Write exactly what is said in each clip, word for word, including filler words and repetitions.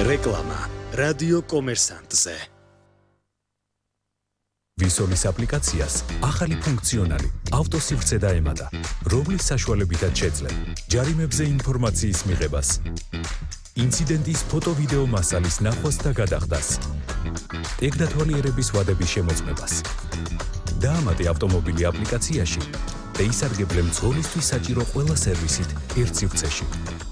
რეკლამა რადიო კომერსანტზე. ვისოლის აპლიკაციას ახალი ფუნქციონალი ავტოსივრცე დაემატა, რომლის საშუალებითაც შეძლებ ჯარიმებზე ინფორმაციის მიღებას, ინციდენტის ფოტო-ვიდეო მასალის ნახვას და გადახდას, ტექნათვალიერების ვადების შემოწმებას. დაამატე ავტომობილი აპლიკაციაში და ისარგებლე მძღოლისთვის საჭირო ყველა სერვისით ერთ სივრცეში.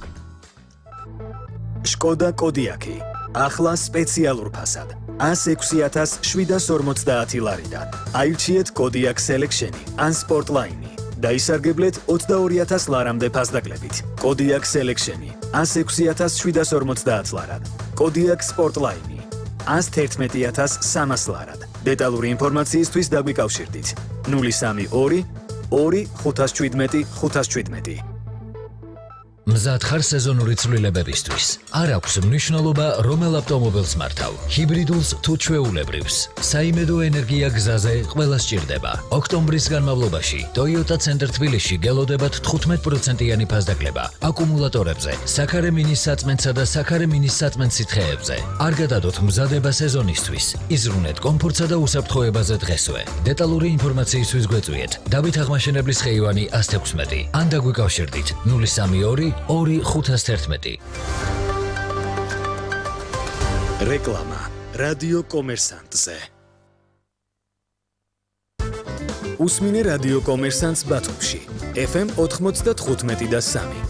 Skoda Kodiaq ახლა სპეციალურ ფასად ას ექვსი ათას შვიდას ორმოცდაათი ლარიდან. აირჩიეთ Kodiaq Selection-ი ან Sportline და ისარგებლეთ ოცდაორი ათას ლარამდე ფასდაკლებით. Kodiaq Selection-ი ას ექვსი ათას შვიდას ორმოცდაათ ლარად. Kodiaq Sportline ას თერთმეტი ათას სამას ლარად. დეტალური ინფორმაციისთვის დაგვიკავშირდით ნული სამი ორი ორი ხუთას შვიდმეტი ხუთას შვიდმეტი. მზად ხარ სეზონური ცვლილებებისთვის. არ აქვს მნიშვნელობა რომელ ავტომობილს მართავ, ჰიბრიდულს თუ ჩვეულებრივს. საიმედო ენერგია გზაზე ყველას სჭირდება. ოქტომბრის განმავლობაში Toyota Center თბილისში გელოდებათ თხუთმეტ პროცენტიანი ფასდაკლება აკუმულატორებზე, საქარე მინის საწმენსა და საქარე მინის საწმენს სითხეებზე. არ გადადოთ მზადება სეზონისთვის. იზრუნეთ კომფორტსა და უსაფრთხოებაზე დღესვე. დეტალური ინფორმაციისთვის გვეწვიეთ დავით აღმაშენებლის ხეივანი ას თექვსმეტი ან დაგვიკავშირდით ნული სამი ორი ორი ხუთას თერთმეტი. რეკლამა რადიო კომერსანტზე. უსმინე რადიო კომერსანტს ბათუმში ეფ ემ ოთხმოცდათხუთმეტი და სამი.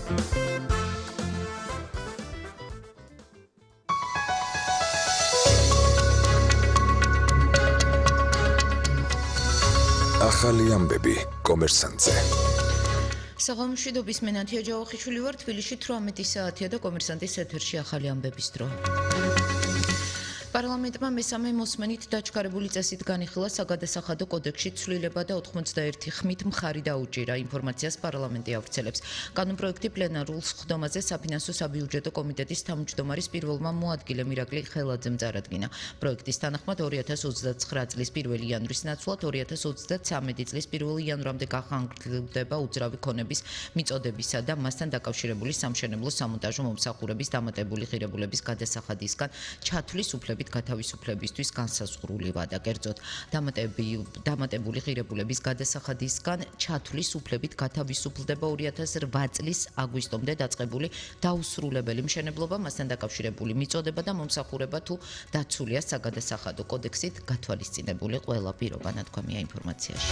ახალი ამბები კომერსანტზე. საღამოშვიდობის მენათია ჯავახიშვილი ვარ, თბილისში თვრამეტი საათია და კომერსანტის ეთერში ახალი ამბების დრო. პარლამენტმა მესამე მოსმენით დაჩქარებული წესით განიხილა საგადასახადო კოდექსში ცვლილება და ოთხმოცდაერთი ხმით მხარი დაუჭირა. ინფორმაციას პარლამენტი ავრცელებს. კანონპროექტი პლენარულ სხდომაზე საფინანსო საბიუჯეტო კომიტეტის თავმჯდომარის პირველმა მოადგილემ ირაკლი ხელაძემ წარადგინა. პროექტის თანახმად ორი ათას ოცდაცხრა წლის პირველი იანვრის ნაცვლად ორი ათას ოცდათვრამეტი წლის პირველი იანვრამდე გახანგრძლივდება უძრავი ქონების მიწოდებისა და მასთან დაკავშირებული სამშენებლო სამონტაჟო მომსახურების დამატებული ღირებულების გადასახადისგან ჩათვლის უფლებით გათავისუფლებისთვის განსაზღვრული ვადა. კერძოდ, დამატებული ღირებულების გადასახადისგან ჩათვლის უფლებით გათავისუფლდება ორი ათას რვა წლის აგვისტომდე დაწყებული დაუსრულებელი მშენებლობა, მასთან დაკავშირებული მიწოდება და მომსახურება თუ დაცულია საგადასახადო კოდექსით გათვალისწინებული ყველა პირობა, ნათქვამია ინფორმაციაში.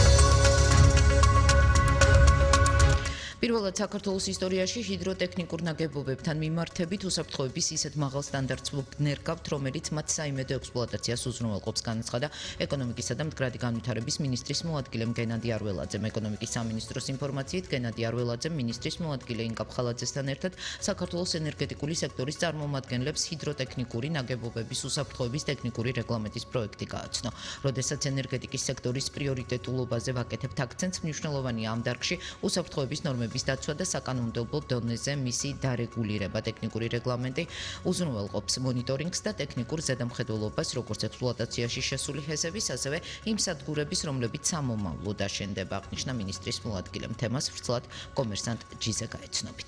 პირველად საქართველოს ისტორიაში ჰიდროტექნიკურ ნაგებობებთან მიმართებით უსაფრთხოების ისეთ მაღალ სტანდარტს ვნერგავთ, რომელიც მათ საიმედო ექსპლუატაციას უზრუნველყოფს, განაცხადა ეკონომიკისა და მდგრადი განვითარების მინისტრის მოადგილემ გენადი არველაძემ. ეკონომიკის სამინისტროს ინფორმაციით, გენადი არველაძემ მინისტრის მოადგილე ინკა ბხალაძესთან ერთად საქართველოს ენერგეტიკული სექტორის წარმომადგენლებს ჰიდროტექნიკური ნაგებობების უსაფრთხოების ტექნიკური რეგლამენტის პროექტი გააცნო. როდესაც ენერგეტიკის სექტორის პრიორიტეტულობაზე ვაკეთებთ აქცენტს, მნიშვნელოვანია ამ დარგში უსაფრთხოების ნორმების დაცვა და საკანონმდებლო დონეზე მისი დარეგულირება. ტექნიკური რეგლამენტი უზრუნველყოფს მონიტორინგს და ტექნიკურ ზედამხედველობას, როგორც ექსპლუატაციაში შესული ჰესების, ასევე იმ სადგურების, რომლებიც სამომავლოდ აშენდება, აღნიშნა მინისტრის მოადგილემ. თემას ვრცლად კომერსანტ ჯიზე გაეცნობით.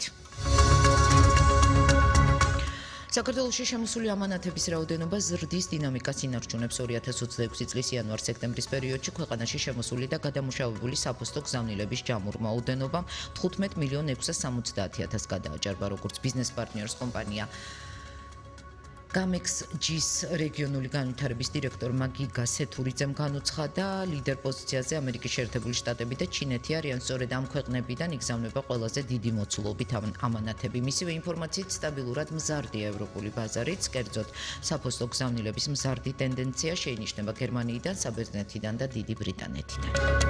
საქართველოში შემოსული ამანათების რაოდენობა ზრდის დინამიკას ინარჩუნებს. ორი ათას ოცდაექვსი წლის იანვარ-სექტემბრის პერიოდში ქვეყანაში შემოსული და გადამუშავებული საფოსტო გზავნილების ჯამურმა ოდენობამ თხუთმეტ მილიონ ექვსას სამოცდაათი ათასს გადააჭარბა. როგორც ბიზნეს პარტნიორს კომპანია გამექს ჯის რეგიონული განვითარების დირექტორმა გიგა სეთურიძემ განუცხადა, ლიდერ პოზიციაზე ამერიკის შეერთებული შტატები და ჩინეთი არიან. სწორედ ამ ქვეყნებიდან იგზავნება ყველაზე დიდი მოცულობით ამანათები. მისივე ინფორმაციით სტაბილურად მზარდია ევროპული ბაზარიც, კერძოდ საფოსტო გზავნილების მზარდი ტენდენცია შეინიშნება გერმანიიდან, საბერძნეთიდან და დიდი ბრიტანეთიდან.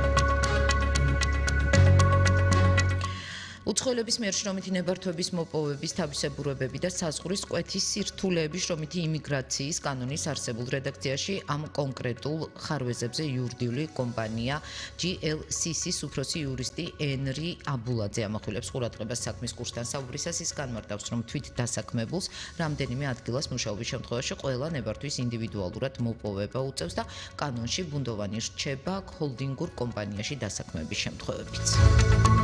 უცხოელების მიერ შრომითი ნებართვების მოპოვების თავისებურებები და საზღვრის კვეთის სირთულეების შრომითი იმიგრაციის კანონის არსებულ რედაქციაში ამ კონკრეტულ ხარვეზებზე იურიდიული კომპანია ჯი ელ სი სის უფროსი იურისტი ენრი აბულაძე ამახვილებს ყურადღებას საქმის კურსთან საუბრისას. ის განმარტავს, რომ თვით დასაქმებულს რამდენიმე ადგილას მუშაობის შემთხვევაში ყველა ნებართვის ინდივიდუალურად მოპოვება უწევს და კანონში ბუნდოვანი რჩება ჰოლდინგურ კომპანიაში დასაქმების შემთხვევებიც.